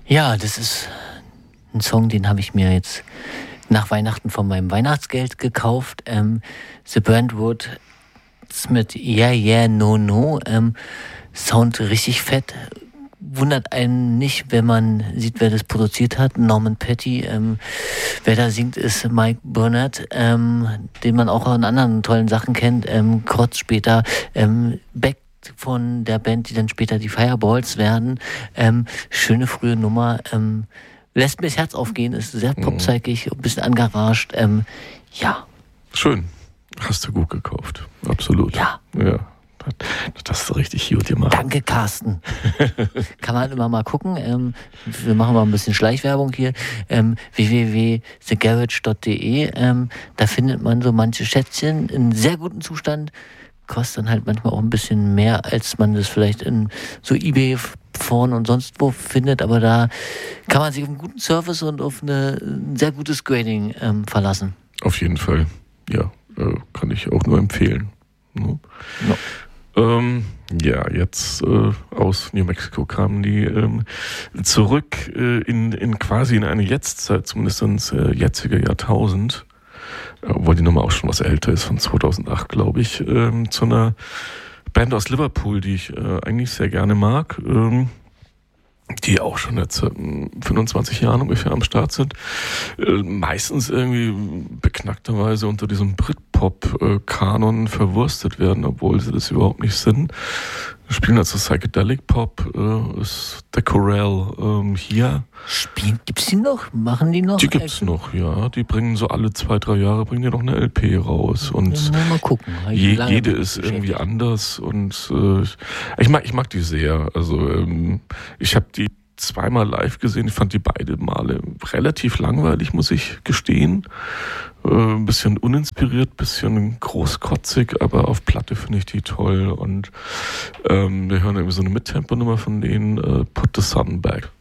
Ja, das ist ein Song, den habe ich mir jetzt nach Weihnachten von meinem Weihnachtsgeld gekauft. The Brentwood mit Yeah, Yeah, No, No. Sound richtig fett. Wundert einen nicht, wenn man sieht, wer das produziert hat. Norman Petty. Wer da singt, ist Mike Burnett, den man auch an anderen tollen Sachen kennt. Kurz später Beck von der Band, die dann später die Fireballs werden. Schöne frühe Nummer. Lässt mir das Herz aufgehen, ist sehr popzeigig, ein bisschen angerascht. Ja. Schön. Hast du gut gekauft. Absolut. Ja. Das ist richtig gut gemacht. Danke, Carsten. Kann man immer mal gucken. Wir machen mal ein bisschen Schleichwerbung hier. www.thegarage.de. Da findet man so manche Schätzchen in sehr gutem Zustand. Kostet dann halt manchmal auch ein bisschen mehr, als man das vielleicht in so eBay, Foren und sonst wo findet. Aber da kann man sich auf einen guten Service und auf ein sehr gutes Grading verlassen. Auf jeden Fall. Ja, kann ich auch nur empfehlen. Ne? No. Jetzt aus New Mexico kamen die zurück in quasi in eine Jetztzeit, zumindest ins jetzige Jahrtausend, obwohl die Nummer auch schon was älter ist, von 2008, glaube ich, zu einer Band aus Liverpool, die ich eigentlich sehr gerne mag, die auch schon jetzt 25 Jahren ungefähr am Start sind, meistens irgendwie beknackterweise unter diesem Britpop-Kanon verwurstet werden, obwohl sie das überhaupt nicht sind. Wir spielen also Psychedelic Pop, ist The Corral hier. Gibt's die noch? Machen die noch? Die gibt's noch, ja. Die bringen so alle 2-3 Jahre bringen die noch eine LP raus. Und mal gucken. Jede ist irgendwie anders und ich mag die sehr. Also ich habe die zweimal live gesehen. Ich fand die beide Male relativ langweilig, muss ich gestehen. Ein bisschen uninspiriert, bisschen großkotzig, aber auf Platte finde ich die toll. Und wir hören irgendwie so eine Mittempo-Nummer von denen, Put the Sun Back.